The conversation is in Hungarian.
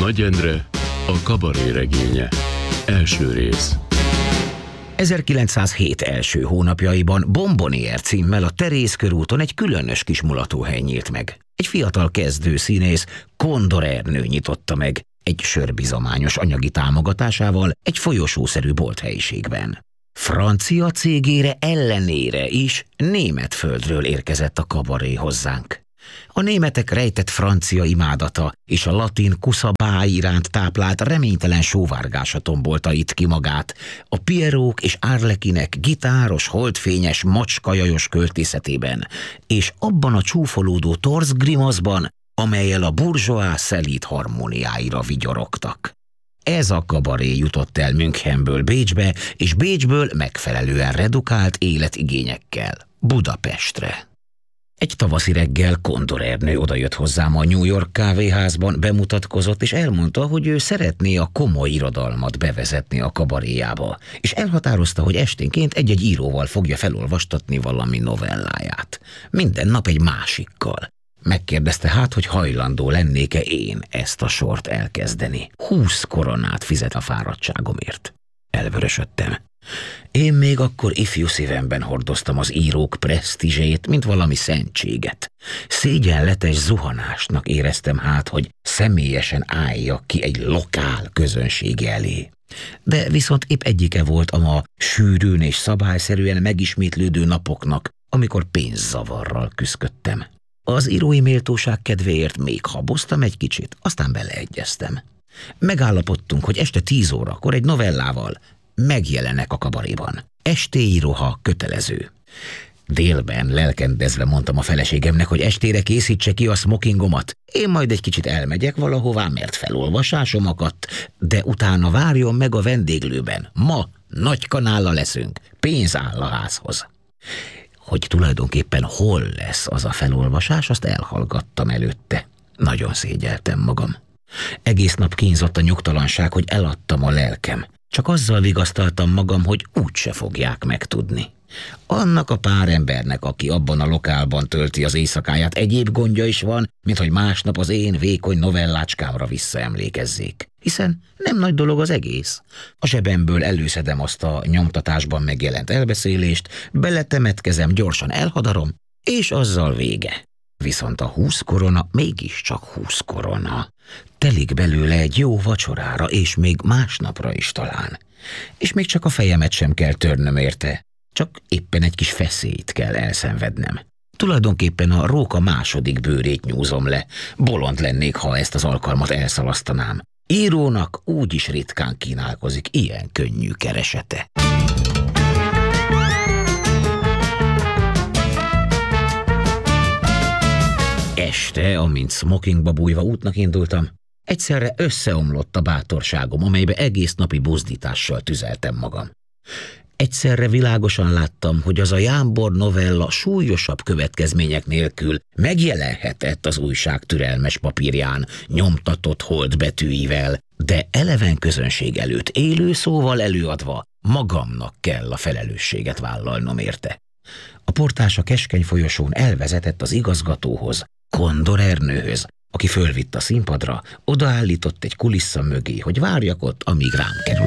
Nagy Endre, a kabaré regénye. Első rész. 1907 első hónapjaiban Bombonier címmel a Terész körúton egy különös kis mulatóhely nyílt meg. Egy fiatal kezdő színész, Kondor Ernő nyitotta meg, egy sörbizományos anyagi támogatásával egy folyosószerű bolthelyiségben. Francia cégére ellenére is német földről érkezett a kabaré hozzánk. A németek rejtett francia imádata és a latin kuszabály iránt táplált reménytelen sóvárgása tombolta itt ki magát, a pierrók és árlekinek gitáros, holdfényes, macskajajos költészetében, és abban a csúfolódó torz grimaszban, amellyel a burzsóá szelíd harmóniáira vigyorogtak. Ez a kabaré jutott el Münchenből Bécsbe, és Bécsből megfelelően redukált életigényekkel Budapestre. Egy tavaszi reggel Kondor Ernő odajött hozzám a New York kávéházban, bemutatkozott, és elmondta, hogy ő szeretné a komoly irodalmat bevezetni a kabaréjába, és elhatározta, hogy esténként egy-egy íróval fogja felolvastatni valami novelláját. Minden nap egy másikkal. Megkérdezte hát, hogy hajlandó lennék-e én ezt a sort elkezdeni. 20 koronát fizet a fáradtságomért. Elvörösödtem. Én még akkor ifjú szívemben hordoztam az írók presztízsét, mint valami szentséget. Szégyenletes zuhanásnak éreztem hát, hogy személyesen álljak ki egy lokál közönség elé. De viszont épp egyike volt a ma sűrűn és szabályszerűen megismétlődő napoknak, amikor pénzzavarral küszködtem. Az írói méltóság kedvéért még haboztam egy kicsit, aztán beleegyeztem. Megállapodtunk, hogy este 10 órakor egy novellával megjelenek a kabaréban. Estéi ruha kötelező. Délben lelkendezve mondtam a feleségemnek, hogy estére készítse ki a smokingomat. Én majd egy kicsit elmegyek valahová, mert felolvasásom akadt, de utána várjon meg a vendéglőben. Ma nagy kanállal leszünk, pénz áll a házhoz. Hogy tulajdonképpen hol lesz az a felolvasás, azt elhallgattam előtte. Nagyon szégyeltem magam. Egész nap kínzott a nyugtalanság, hogy eladtam a lelkem. Csak azzal vigasztaltam magam, hogy úgyse fogják megtudni. Annak a pár embernek, aki abban a lokálban tölti az éjszakáját, egyéb gondja is van, mint hogy másnap az én vékony novellácskámra visszaemlékezzék. Hiszen nem nagy dolog az egész. A zsebemből előszedem azt a nyomtatásban megjelent elbeszélést, beletemetkezem, gyorsan elhadarom, és azzal vége. Viszont a 20 korona mégiscsak 20 korona. Telik belőle egy jó vacsorára, és még másnapra is talán. És még csak a fejemet sem kell törnöm érte, csak éppen egy kis feszélyt kell elszenvednem. Tulajdonképpen a róka második bőrét nyúzom le, bolond lennék, ha ezt az alkalmat elszalasztanám. Írónak úgyis ritkán kínálkozik ilyen könnyű keresete. Este, amint smokingba bújva útnak indultam, egyszerre összeomlott a bátorságom, amelybe egész napi buzdítással tüzeltem magam. Egyszerre világosan láttam, hogy az a jámbor novella súlyosabb következmények nélkül megjelenhetett az újság türelmes papírján, nyomtatott holdbetűivel, de eleven közönség előtt élő szóval előadva magamnak kell a felelősséget vállalnom érte. A portás a keskeny folyosón elvezetett az igazgatóhoz, Kondor Ernőhöz, aki fölvitt a színpadra, odaállított egy kulissza mögé, hogy várjak ott, amíg rám kerül